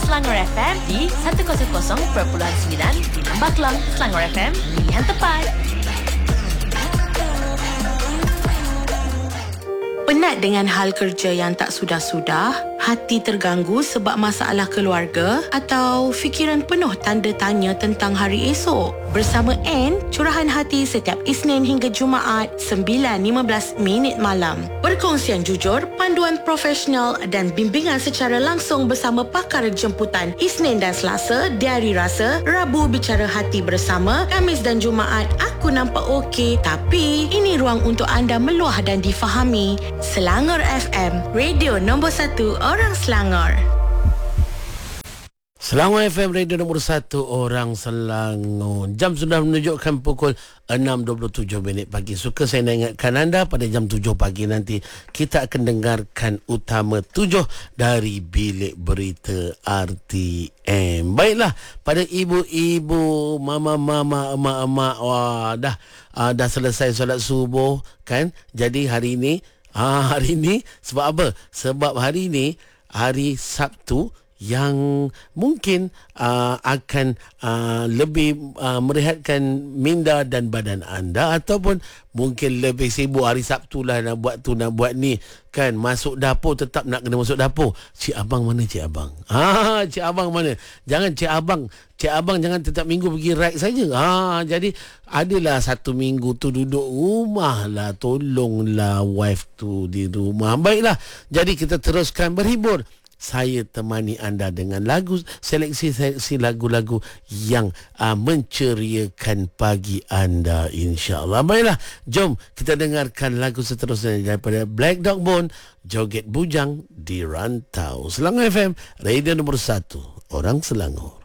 Selangor FM di 100.9 di Lembah Kelang. Selangor FM, pilihan tepat. Penat dengan hal kerja yang tak sudah-sudah? Hati terganggu sebab masalah keluarga? Atau fikiran penuh tanda tanya tentang hari esok? Bersama Anne, curahan hati setiap Isnin hingga Jumaat 9.15 malam. Perkongsian jujur, panduan profesional dan bimbingan secara langsung bersama pakar jemputan Isnin dan Selasa, Diari Rasa, Rabu Bicara Hati Bersama, Khamis dan Jumaat Aku Nampak Okey. Tapi ini ruang untuk anda meluah dan difahami. Selangor FM, radio nombor 1 orang Selangor. Selangor FM, radio nombor 1 orang Selangor. Jam sudah menunjukkan pukul 6.27 pagi. Suka saya nak ingatkan anda, pada jam 7 pagi nanti kita akan dengarkan utama 7 dari Bilik Berita RTM. Baiklah, pada ibu-ibu, mama-mama, emak-emak, wah dah selesai solat subuh kan. Jadi hari ini sebab apa? Sebab hari ini hari Sabtu yang mungkin akan lebih merehatkan minda dan badan anda, ataupun mungkin lebih sibuk hari Sabtu lah, nak buat tu nak buat ni kan. Masuk dapur tetap nak kena masuk dapur. Cik Abang mana Cik Abang? Cik Abang mana? Jangan Cik Abang jangan tetap minggu pergi ride saja. Jadi adalah satu minggu tu duduk rumah lah, tolonglah wife tu di rumah. Baiklah, jadi kita teruskan berhibur. Saya temani anda dengan seleksi lagu-lagu yang menceriakan pagi anda, insya-Allah. Baiklah, jom kita dengarkan lagu seterusnya daripada Black Dog Bone, Joget Bujang di Rantau. Selangor FM, radio nombor 1 orang Selangor.